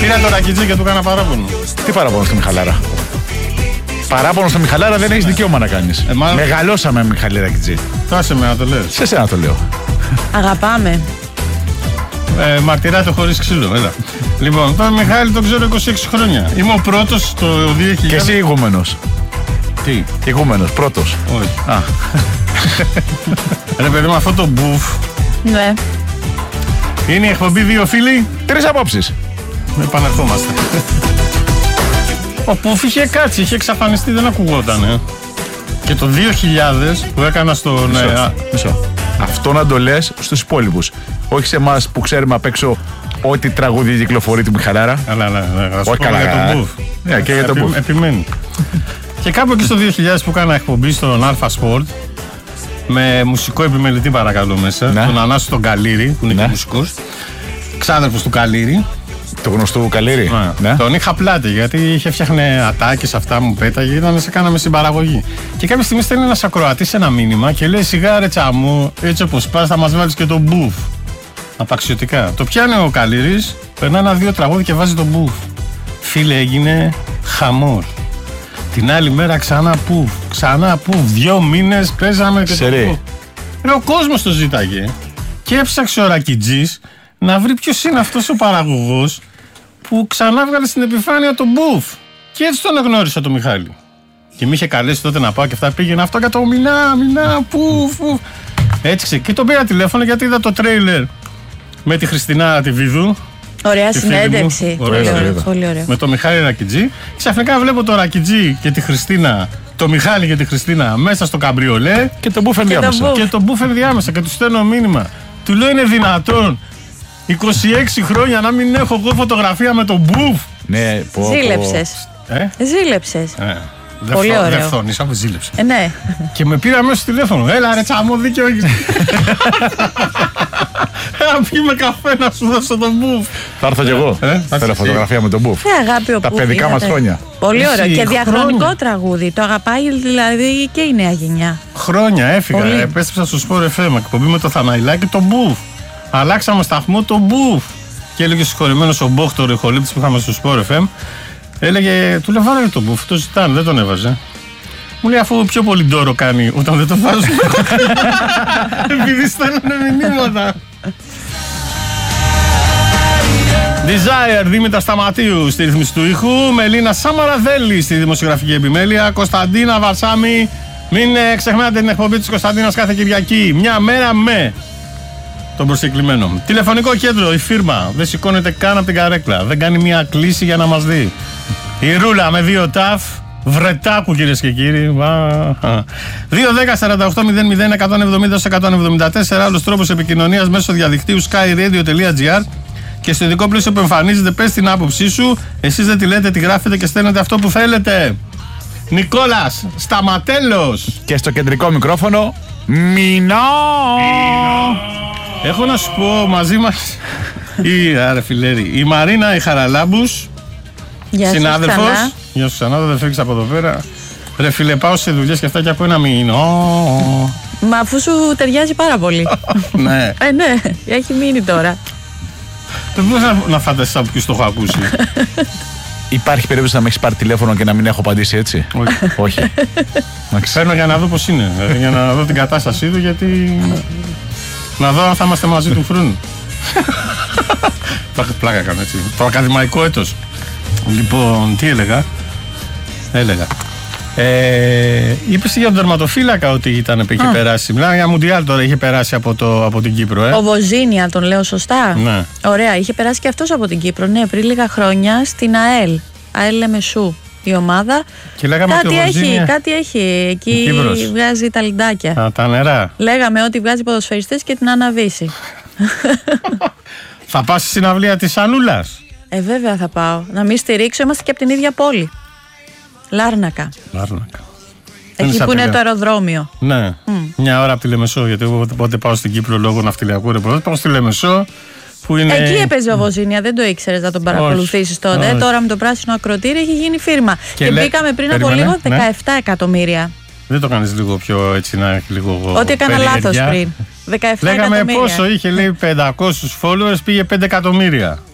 Πήρα το ρακιτζί και του έκανα παράπονο. Τι παράπονο στο Μιχαλάρα? Παράπονο στο Μιχαλάρα δεν έχεις δικαίωμα να κάνεις. Μεγαλώσαμε με Μιχαλή Ρακιτζή. Άσε με να το λες. Σε σένα το λέω. Αγαπάμε. Μαρτυράται χωρίς ξύλο, έλα. Λοιπόν, τον Μιχάλη τον ξέρω 26 χρόνια. Είμαι ο πρώτος το 2000. Και εσύ ηγούμενος. Τι? Ηγούμενος, πρώτος. Όχι. Α. Ρε παιδί μου, αυτό το μπουφ. Ναι. Είναι η εκπομπή δύο φίλοι. Τρεις απόψεις. Επανερχόμαστε. Ο Πουφ είχε κάτσει, είχε εξαφανιστεί, δεν ακουγόταν. Και το 2000 που έκανα στον. Μισό. Αυτό να το λες στους υπόλοιπους. Όχι σε εμάς που ξέρουμε απ' έξω ό,τι τραγούδι κυκλοφορεί του Μιχαλάρα. Αλλά όχι καλά. Για τον Πουφ. Και για τον Πουφ. Επιμένει. Και κάπου εκεί στο 2000 που έκανα εκπομπή στον Αλφα Sport με μουσικό επιμελητή παρακαλώ μέσα, τον Ανάσου τον Καλύρη, που είναι και μουσικός, ξάδερφος του Καλύρη. Το γνωστό Καλύρη. Ναι. Τον είχα πλάτη γιατί είχε φτιάχνει ατάκες, αυτά μου πέταγε, ήταν σε κάναμε συμπαραγωγή. Και κάποια στιγμή στέλνει ένας ακροατής ένα μήνυμα και λέει: σιγά ρε τσαμού, έτσι όπως πας θα μας βάλεις και τον μπουφ. Απαξιωτικά. Το πιάνει ο Καλύρης, περνά ένα-δύο τραγούδι και βάζει τον μπουφ. Φίλε, έγινε χαμός. Την άλλη μέρα ξανά πουφ. 2 μήνες παίζαμε και το πουφ. Ο κόσμος το ζήταγε. Και έψαξε ο Ρακιτζής να βρει ποιος είναι αυτός ο παραγωγός που ξανά βγάλε στην επιφάνεια τον μπουφ. Και έτσι τον εγνώρισα τον Μιχάλη. Και με είχε καλέσει τότε να πάω και αυτά, πήγαινε αυτό για το μηνά, πουφ. Έτσι και τον πήρα τηλέφωνο γιατί είδα το τρέιλερ με τη Χριστινά τη Βίδου. Ωραία συνέντευξη. Πολύ ωραία. Με τον Μιχάλη Ρακιτζή. Ξαφνικά βλέπω το Ρακιτζή και τη Χριστίνα, το Μιχάλη και τη Χριστίνα μέσα στο καμπριολέ και τον μπουφ ενδιάμεσα. Και τον μπουφ ενδιάμεσα και του στέλνω μήνυμα. Του λέω: είναι δυνατόν 26 χρόνια να μην έχω εγώ φωτογραφία με τον μπουφ? Ναι, ζήλεψες. Ζήλεψες. Πολύ ωραίο. Δεν φθόνησα, μου ζήλεψε. Ναι. Και με πήρα μέσα στο τηλέφωνο. Έλα ρε τσάμο, δίκιο έχεις. Να πιούμε καφέ να σου δώσω τον μπουφ. Θα έρθω κι εγώ. Θέλω φωτογραφία με τον μπουφ. Αγάπη ο τα παιδικά μας χρόνια. Πολύ ωραίο. Και διαχρονικό τραγούδι. Το αγαπάει δηλαδή και η νέα γενιά. Χρόνια έφυγα. Επέστρεψα στο Sport FM. Εκπομπή με το Θαναϊλάκι τον μπουφ. Αλλάξαμε σταθμό τον μπουφ. Και έλεγε συγχωρημένος ο Μπόχτορ, ο ηχολήπτης που είχαμε στο Sport FM. Έλεγε, του λέω βάλε τον μπουφ, το ζητάνε, δεν τον έβαζε. Μου λέει αφού πιο πολύ ντόρο κάνει όταν δεν τον βάζω. Επειδή στέλνανε μηνύματα. Desire, Δήμητρα Σταματίου στη ρύθμιση του ήχου, Μελίνα Σαμαραδέλη στη δημοσιογραφική επιμέλεια, Κωνσταντίνα Βαρσάμι. Μην ξεχνάτε την εκπομπή της Κωνσταντίνας κάθε Κυριακή. Μια μέρα με τον προσκεκλημένο. Τηλεφωνικό κέντρο, η φίρμα δεν σηκώνεται καν από την καρέκλα. Δεν κάνει μια κλίση για να μας δει. Η Ρούλα με 2 ταφ. Βρετάκου κυρίες και κύριοι. 2-10-48-00-170-174. Άλλος τρόπος επικοινωνίας μέσω διαδικτύου skyradio.gr. Και στο ειδικό πλαίσιο που εμφανίζεται, πες την άποψή σου. Εσείς δεν τη λέτε, τη γράφετε και στέλνετε αυτό που θέλετε. Νικόλας Σταματέλος. Και στο κεντρικό μικρόφωνο Μινό. Έχω να σου πω μαζί μας η Μαρίνα η Χαραλάμπους. Συνάδελφος. Γεια σου ξανά, δεν φύγεις από εδώ πέρα. Ρε φίλε, πάω σε δουλειές και αυτά και ακούω ένα Μινό. Μα αφού σου ταιριάζει πάρα πολύ. Ναι. Ναι, έχει μείνει τώρα. Δεν μπορείς να φανταστείς από ποιους το έχω ακούσει. Υπάρχει περίπτωση να με έχεις πάρει τηλέφωνο και να μην έχω απαντήσει έτσι? Όχι. Φέρνω για να δω πώς είναι. Για να δω την κατάστασή του, γιατί. Να δω αν θα είμαστε μαζί του χρόνου. Πλάκα κάνω έτσι. Το ακαδημαϊκό έτος. Λοιπόν, τι έλεγα. Είπες για τον τερματοφύλακα ότι ήταν που είχε περάσει. Μιλάμε για Μουντιάλ τώρα, είχε περάσει από την Κύπρο. Ο Βοζίνια, τον λέω σωστά? Ναι. Ωραία, είχε περάσει και αυτός από την Κύπρο. Ναι, πριν λίγα χρόνια στην ΑΕΛ. ΑΕΛ Λεμεσού η ομάδα. Και λέγαμε κάτι έχει. Εκεί βγάζει τα λιντάκια. Τα νερά. Λέγαμε ότι βγάζει ποδοσφαιριστές και την αναβήσει. Θα πας στη συναυλία της Ανούλας? Βέβαια θα πάω. Να μην στηρίξω, είμαστε και από την ίδια πόλη. Λάρνακα. Εκεί που είναι το αεροδρόμιο. Ναι. Μια ώρα από τη Λεμεσό. Γιατί εγώ πότε πάω στην Κύπρο λόγω ναυτιλιακού ρεπορτάζ, πάω στη Λεμεσό. Που είναι... Εκεί έπαιζε ο Βοζίνια, δεν το ήξερες να τον παρακολουθήσεις τότε. Όχι. Τώρα με το πράσινο ακροτήρι έχει γίνει φίρμα. Και μπήκαμε πριν από λίγο 17 εκατομμύρια. Δεν το κάνεις λίγο πιο έτσι να έχει λίγο. Ότι έκανα λάθος πριν. 17 λέγαμε εκατομμύρια. Πόσο είχε, λέει 500 followers, πήγε 5 εκατομμύρια.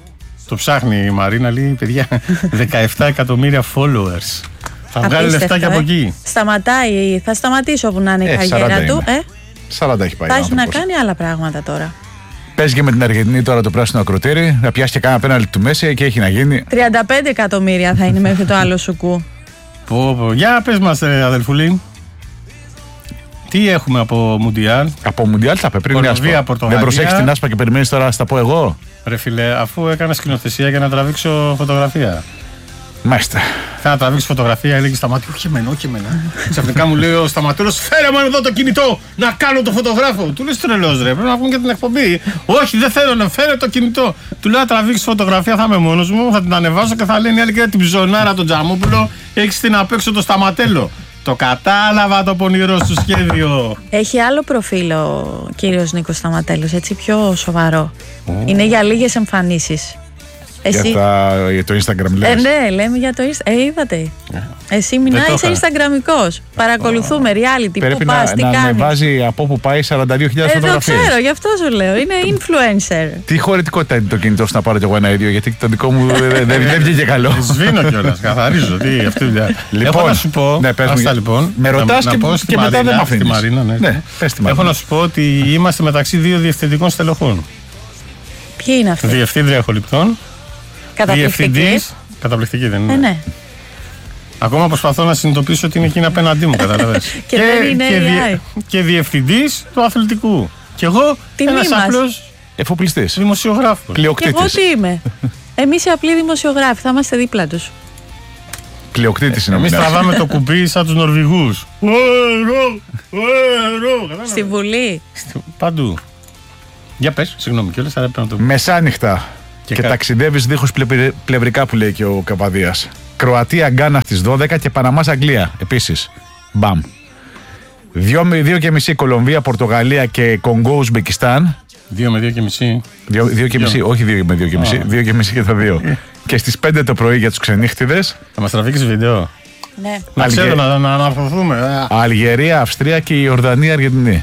Το ψάχνει η Μαρίνα, λέει, παιδιά, 17 εκατομμύρια followers. Θα βγάλει λεφτά και από εκεί. Σταματάει, θα σταματήσει όπου να είναι η καριέρα του. 40 έχει πάει. Θα έχει να κάνει άλλα πράγματα τώρα. Παίζει και με την Αργεντινή τώρα το πράσινο ακροτήρι, να πιάσει και κάνα πέναλτι του Μέση και έχει να γίνει. 35 εκατομμύρια θα είναι μέχρι το άλλο σουκού. Για πες μας, αδελφουλή. Τι έχουμε από Μουντιάλ? Από Μουντιάλ θα πρέπει πριν Άσπα. Δεν προσέχεις την Άσπα και περιμένεις τώρα να στα πω εγώ. Ρε φίλε, αφού έκανα σκηνοθεσία για να τραβήξω φωτογραφία. Μάλιστα. Θα να τραβήξει φωτογραφία, έλεγε Σταμάτη, όχι εμένα, όχι εμένα. Ξαφνικά μου λέει ο Σταματέλος, φέρε μου εδώ το κινητό να κάνω το φωτογράφο. Του λέει τρελός ρε, πρέπει να πούμε και την εκπομπή. Όχι, δεν θέλω να φέρε το κινητό. Του λέω να τραβήξει φωτογραφία, θα είμαι μόνος μου, θα την ανεβάσω και θα λένε οι άλλοι και την ψωνάρα τον Τζαμόπουλο, έχει την απ' έξω το Σταματέλο. Το κατάλαβα το πονηρό σου σχέδιο. Έχει άλλο προφίλ ο κύριος Νίκος Σταματέλος, έτσι πιο σοβαρό. Είναι για λίγες εμφανίσεις. Εσύ... Για το Instagram λες. Ναι, λέμε για το Instagram. Είδατε. Εσύ μηνά είσαι Instagramικός. Παρακολουθούμε reality. Πρέπει πού πας, τι να κάνεις. ανεβάζει από που πάει 42.000 φωτογραφίες. Το ξέρω, γι' αυτό σου λέω. Είναι influencer. Τι χωρητικότητα είναι το κινητό σου να πάρω κι εγώ ένα ίδιο, γιατί το δικό μου δεν βγήκε καλό. Σβήνω κιόλας, καθαρίζω. Τι αυτή η δουλειά. Λοιπόν, έχω να σου πω. Λοιπόν, με ρωτάς και μετά δεν με αφήνεις. Έχω να σου πω ότι είμαστε μεταξύ δύο διευθυντικών στελεχών. Ποιοι είναι αυτοί? Διευθύντρια ηχοληπτών. Διευθυντής. Καταπληκτική δεν είναι? Ναι. Ακόμα προσπαθώ να συνειδητοποιήσω ότι είναι εκείνη απέναντί μου, καταλαβαίνεις. Και διευθυντής του αθλητικού. Και εγώ ένας απλός εφοπλιστής, δημοσιογράφος. Πλειοκτήτης. Και εγώ τι είμαι? Εμείς οι απλοί δημοσιογράφοι, θα είμαστε δίπλα τους. Πλειοκτήτης είναι. Εμείς τραβάμε το κουμπί σαν τους Νορβηγούς. Στη Βουλή. Παντού. Για πες, συγγνώμη κιόλας, αλλά πρέπει να το... Μεσάνυχτα. Και ταξιδεύεις δίχως πλευρικά που λέει και ο Καπαδίας. Κροατία Γκάνα στις 12 και Παναμάς Αγγλία επίσης. Μπαμ. 2:30 Κολομβία, Πορτογαλία και Κονγκό Ουσμπεκιστάν. 2 με 2:30. 2:30, όχι 2 με 2:30. 2:30 και τα δύο. Και στις 5 το πρωί για τους ξενύχτιδες. Θα μας τραβήξεις βίντεο. Ναι. Να ξέρω να αναρθωθούμε. Αλγερία, Αυστρία και η Ιορδανία Αργεντινή.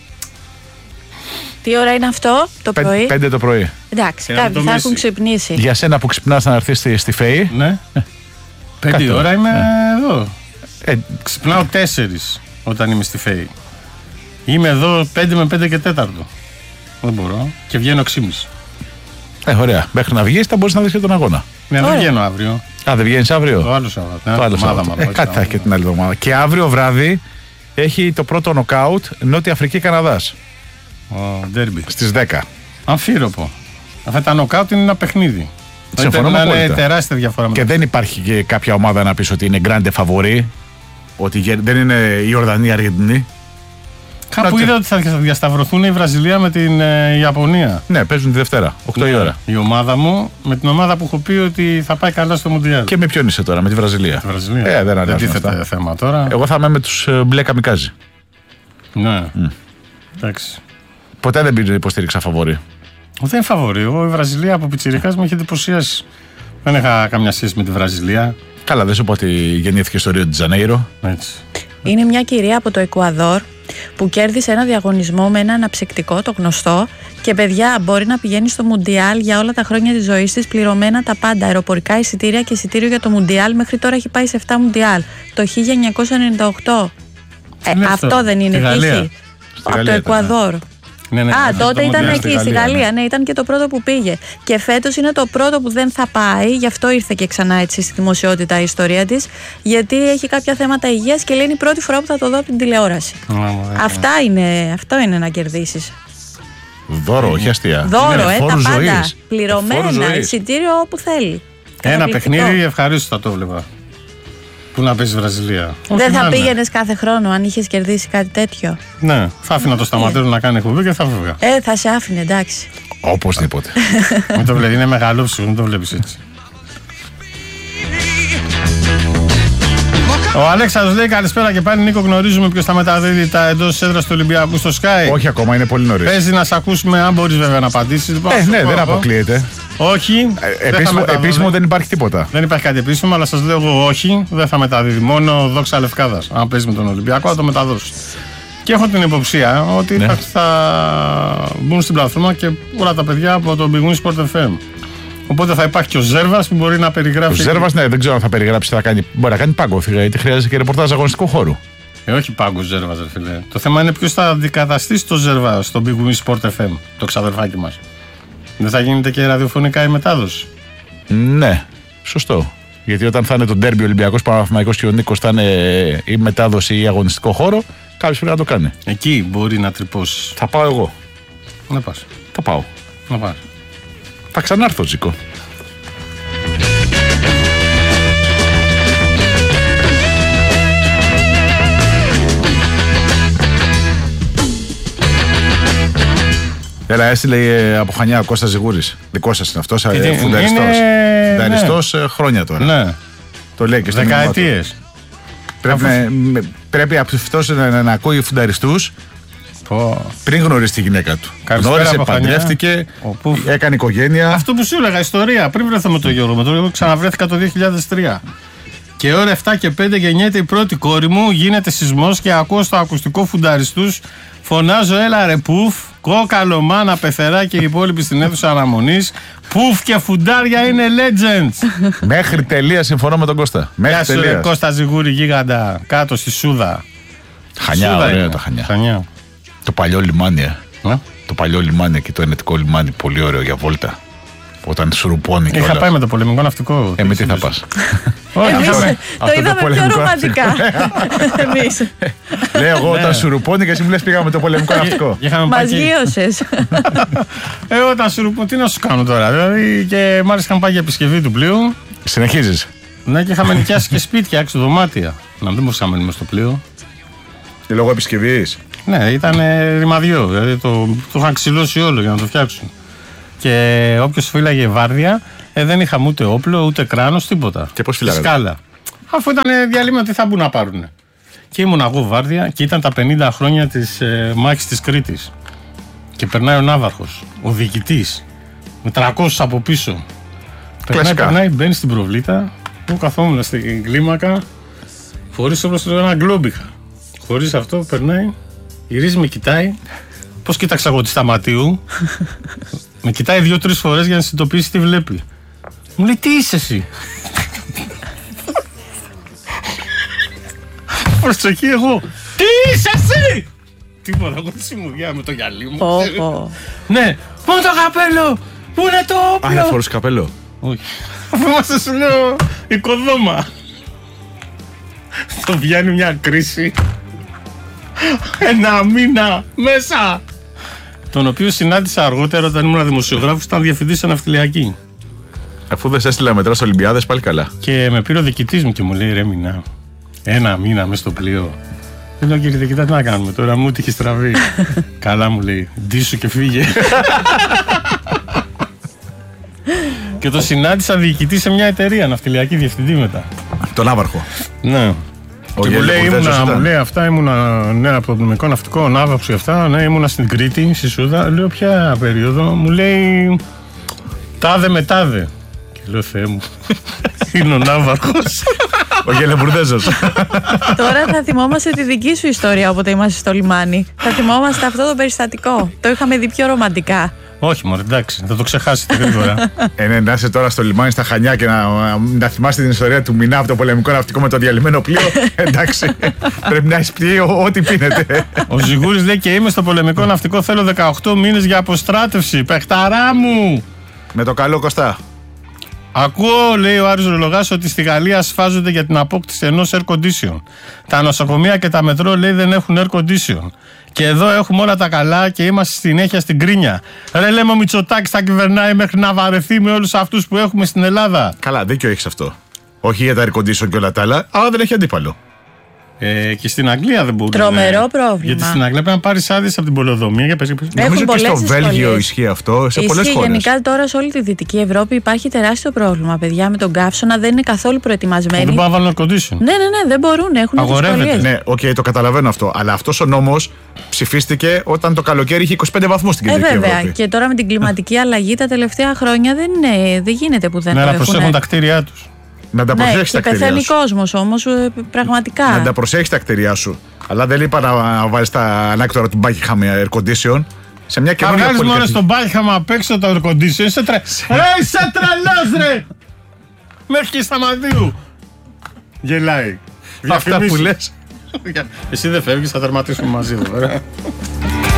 Τι ώρα είναι αυτό το πρωί? 5 το πρωί. Εντάξει, κάποιοι θα έχουν ξυπνήσει. Για σένα που ξυπνάς να έρθεις στη ΦΕΗ. Ναι. 5 ώρα είμαι εδώ. Ξυπνάω 4 όταν είμαι στη ΦΕΗ. Είμαι εδώ 5 με 5 και 4. Δεν μπορώ. Και βγαίνω 6:30. Ωραία. Μέχρι να βγεις θα μπορείς να δεις και τον αγώνα. Ναι, δεν βγαίνω αύριο. Δεν βγαίνεις αύριο? Το άλλο Σαββάτο. Κάτι θα έχει και την άλλη εβδομάδα. Και αύριο βράδυ έχει το πρώτο νοκάουτ Νότια Αφρική Καναδάς. Ντέρμπι. Στις 10. Αμφίροπο. Αυτά τα νοκάουτ είναι ένα παιχνίδι. Συμφωνώ με είναι τεράστια διαφορά. Και δεν υπάρχει και κάποια ομάδα να πεις ότι είναι grande favori. Ότι δεν είναι η Ιορδανία Αργεντινή. Κάπου είδα ότι θα διασταυρωθούν η Βραζιλία με την Ιαπωνία. Ναι, παίζουν τη Δευτέρα, 8 η ώρα. Η ομάδα μου με την ομάδα που έχω πει ότι θα πάει καλά στο Μουντιάλ. Και με ποιον είσαι τώρα, με τη Βραζιλία? Τη Βραζιλία. Δεν τίθεται θέμα τώρα. Εγώ θα είμαι με τους μπλε καμικάζι. Ναι. Εντάξει. Ποτέ δεν υποστήριξα φαβορί. Δεν είναι φαβορί. Εγώ η Βραζιλία από πιτσιρικάς μου είχε εντυπωσιάσει. Δεν είχα καμιά σχέση με τη Βραζιλία. Καλά, δεν σου πω ότι γεννήθηκε στο Ρίο ντε Τζανέιρο. Είναι μια κυρία από το Εκουαδόρ που κέρδισε ένα διαγωνισμό με ένα αναψυκτικό, το γνωστό. Και παιδιά, μπορεί να πηγαίνει στο Μουντιάλ για όλα τα χρόνια της ζωής της, πληρωμένα τα πάντα. Αεροπορικά εισιτήρια και εισιτήριο για το Μουντιάλ. Μέχρι τώρα έχει πάει σε 7 Μουντιάλ. Το 1998. Αυτό δεν είναι τύχη? Από το Εκουαδόρ. Ναι, τότε ήταν εκεί στη Γαλλία. Ναι, ήταν και το πρώτο που πήγε. Και φέτος είναι το πρώτο που δεν θα πάει. Γι' αυτό ήρθε και ξανά έτσι στη δημοσιότητα η ιστορία της. Γιατί έχει κάποια θέματα υγείας και λέει είναι η πρώτη φορά που θα το δω από την τηλεόραση. Αυτό είναι να κερδίσεις. Δώρο, όχι αστεία. Δώρο, τα πάντα. Πληρωμένα, εισιτήριο όπου θέλει. Ένα παιχνίδι ευχαρίστω θα το βλέπα. Πού να παίζει Βραζιλία. Δεν θα πήγαινες κάθε χρόνο αν είχες κερδίσει κάτι τέτοιο? Ναι, θα άφηνα το Σταματέλο να κάνει εκπομπή και θα φεύγα. Θα σε άφηνε, εντάξει. Οπωσδήποτε. Μην το βλέπει, είναι μεγαλόψυχο, μην το βλέπεις έτσι. Ο Αλέξανδρος λέει καλησπέρα και πάλι. Νίκο, γνωρίζουμε ποιος θα μεταδίδει τα εντός έδρας του Ολυμπιακού στο Sky? Όχι ακόμα, είναι πολύ νωρίς. Παίζει να σε ακούσουμε, αν μπορείς βέβαια να απαντήσεις. Λοιπόν, ναι, δεν αποκλείεται. Όχι. Επίσημο δεν υπάρχει τίποτα. Δεν υπάρχει κάτι επίσημο, αλλά σας λέω εγώ όχι. Δεν θα μεταδίδει. Μόνο Δόξα Λευκάδας. Αν παίζει με τον Ολυμπιακό, θα το μεταδώσει. Και έχω την υποψία ότι θα μπουν στην πλατφόρμα και όλα τα παιδιά από το Big Win Sport FM. Οπότε θα υπάρχει και ο Ζέρβας που μπορεί να περιγράψει. Ο Ζέρβας, ναι, δεν ξέρω αν θα περιγράψει τι θα κάνει. Μπορεί να κάνει πάγκο, γιατί χρειάζεται και ρεπορτάζ αγωνιστικού χώρου. Όχι πάγκο Ζέρβας, ρε φίλε. Το θέμα είναι ποιος θα αντικαταστήσει το Ζέρβα στο Big Win Sport FM, το ξαδερφάκι μας. Δεν θα γίνεται και ραδιοφωνικά η μετάδοση. Ναι, σωστό. Γιατί όταν θα είναι το ντέρμπι Ολυμπιακός Παναθηναϊκός και ο Νίκος θα είναι η μετάδοση ή αγωνιστικό χώρο, κάποιος πρέπει να το κάνει. Εκεί μπορεί να τρυπώσει. Θα πάω εγώ. Να πας. Θα πάω. Να πας. Θα ξανάρθω, Τζίκο. Έλα, έστειλε από Χανιά ο Κώστας Ζιγούρης. Δικός σας είναι αυτός, φουνταριστός. Φουνταριστός χρόνια τώρα. Ναι. Το λέει και στο μήνυμα του. Δεκαετίες. Πρέπει αυτός να ακούει φουνταριστούς πριν γνωρίσει τη γυναίκα του. Γνώρισε, παντρεύτηκε, έκανε οικογένεια. Αυτό που σου έλεγα, ιστορία. Πριν βρεθούμε τον Γιώργο, με τον Γιώργο ξαναβρέθηκα το 2003. Και ώρα 7 και 5 γεννιέται η πρώτη κόρη μου, γίνεται σεισμός και ακούω στο ακουστικό φουνταριστούς. Φωνάζω, έλα ρε πουφ, κόκαλο, μάνα, πεθερά και οι υπόλοιποι στην αίθουσα αναμονής. Πουφ και φουντάρια είναι legends. Μέχρι τελεία συμφωνώ με τον Κώστα. Γεια σου ρε Κώστα Ζιγούρη, γίγαντα, κάτω στη Σούδα. Χανιά, Σούδα ωραία είναι. τα Χανιά. Το παλιό λιμάνι. Το παλιό λιμάνι και το ενετικό λιμάνι, πολύ ωραίο για βόλτα. Όταν σουρουπώνει και όλα. Είχα πάει με το πολεμικό ναυτικό. Με τι θα πας? Εμείς το είδαμε πιο ρομαντικά. Εμείς. Λέω εγώ όταν σουρουπώνει και εσύ μου λες πήγαμε με το πολεμικό ναυτικό. Μας γύρωσες. Όταν σουρουπώνει, τι να σου κάνω τώρα. Δηλαδή και μάλιστα είχαμε πάει για επισκευή του πλοίου. Συνεχίζεις? Ναι, και είχαμε νοικιάσει και σπίτια, έξω δωμάτια. Να δεν μπορούσαμε να μείνουμε στο πλοίο. Λόγω επισκευής? Ναι, ήταν ρημαδιό. Δηλαδή το είχαν ξυλώσει όλο για να το φτιάξουν. Και όποιος φύλαγε βάρδια, δεν είχαμε ούτε όπλο, ούτε κράνος, τίποτα. Και πώς φύλαγε? Σκάλα. Αφού ήταν διαλύματα, τι θα μπουν να πάρουν. Και ήμουν εγώ βάρδια και ήταν τα 50 χρόνια της μάχης της Κρήτης. Και περνάει ο ναύαρχος, ο διοικητής, με 300 από πίσω. Περνάει, μπαίνει στην προβλήτα. Εγώ καθόμουν στην κλίμακα, χωρίς όπως ένα γκλόμπιχα. Χωρίς αυτό περνάει, γυρίζει, με κοιτάει. Πώς κοίταξα εγώ τη Σταματίου. Με κοιτάει 2-3 φορές για να συνειδητοποιήσει τι βλέπει. Μου λέει, τι είσαι εσύ? Προσοχή εγώ. Τι είσαι εσύ? Τίποτα, εγώ τη συμμουδιά με το γυαλί μου. Ναι, πού είναι το καπέλο? Πού είναι το όπλο? Δεν φορούσε καπέλο? Όχι. Αφού είμαστε, σου λέω, οικοδόμα. Το βγαίνει μια κρίση. Ένα μήνα μέσα. Τον οποίο συνάντησα αργότερα όταν ήμουν δημοσιογράφος, ήταν διευθυντής σε ναυτιλιακή. Αφού δεν σε έστειλα μετά στις Ολυμπιάδες, πάλι καλά. Και με πήρε ο διοικητής μου και μου λέει, ρε Μινά, ένα μήνα μέσα στο πλοίο. Δεν λέω, κύριε διοικητά, τι να κάνουμε τώρα, μου είχε στραβεί. Καλά, μου λέει, ντύσου και φύγε. Και το συνάντησα διοικητή σε μια εταιρεία, ναυτιλιακή διευθυντή μετά. Τον άβαρχο. Ναι. Και μου λέει, αυτά ήμουνα, ναι, από το νομικό ναυτικό, ναύαρχος και αυτά, ναι, ήμουνα στην Κρήτη, στη Σούδα. Λέω, ποια περίοδο? Μου λέει, τάδε με τάδε. Και λέω, Θεέ μου, είναι ο ναύαρχος. Ο Γελεμπουρδέζος. Τώρα θα θυμόμαστε τη δική σου ιστορία όποτε είμαστε στο λιμάνι. Θα θυμόμαστε αυτό το περιστατικό. Το είχαμε δει πιο ρομαντικά. Όχι, μωρέ, εντάξει, θα το ξεχάσετε γρήγορα. Ναι, να είσαι τώρα στο λιμάνι στα Χανιά και να θυμάστε την ιστορία του Μινά από το πολεμικό ναυτικό με το διαλυμένο πλοίο. Εντάξει, πρέπει να έχει πει ό,τι πίνετε. Ο Ζιγούρης λέει, και είμαι στο πολεμικό ναυτικό, θέλω 18 μήνες για αποστράτευση. Παιχταρά μου! Με το καλό, Κωστά. Ακούω, λέει ο Άρης Ρολογάς, ότι στη Γαλλία σφάζονται για την απόκτηση ενός air condition. Τα νοσοκομεία και τα μετρό, λέει, δεν έχουν air condition. Και εδώ έχουμε όλα τα καλά και είμαστε συνέχεια στην κρίνια. Ρε, λέμε, ο Μητσοτάκης θα κυβερνάει μέχρι να βαρεθεί με όλους αυτούς που έχουμε στην Ελλάδα. Καλά, δίκιο έχεις αυτό. Όχι για τα air condition και όλα τα άλλα, αλλά δεν έχει αντίπαλο. Και στην Αγγλία δεν μπορούν. Τρομερό πρόβλημα. Γιατί στην Αγγλία πρέπει να πάρεις άδειες από την πολεοδομία. Νομίζω και στο Βέλγιο ισχύει αυτό, σε πολλές χώρες. Γενικά τώρα σε όλη τη Δυτική Ευρώπη υπάρχει τεράστιο πρόβλημα. Παιδιά με τον καύσωνα δεν είναι καθόλου προετοιμασμένοι. Δεν μπορούν να βάλουν air condition. Ναι, δεν μπορούν. Έχουν δυσκολίες. Ναι, το καταλαβαίνω αυτό. Αλλά αυτός ο νόμος ψηφίστηκε όταν το καλοκαίρι είχε 25 βαθμούς στην Κεντρική Ευρώπη. Βέβαια. Και τώρα με την κλιματική αλλαγή τα τελευταία χρόνια δεν γίνεται που δεν το έχουν. Ναι, να προσέχουν τα κτίρια τους. Να τα προσέχεις τα κτίρια σου. Πεθαίνει κόσμος όμως, πραγματικά. Να τα προσέχεις τα κτίρια σου. Αλλά δεν είπα να βάλεις τα ανάκτορα του Buckingham air condition. Σε μια Θα καινούργια βγάλεις μόνο πολυκατοικία. στον Μπάλχαμα απ' έξω το air condition. Είσαι τρελός ρε! Μέχρι και Σταματίου. Γελάει. Αυτά που λες. Εσύ δεν φεύγεις, θα τερματίσουμε μαζί εδώ πέρα.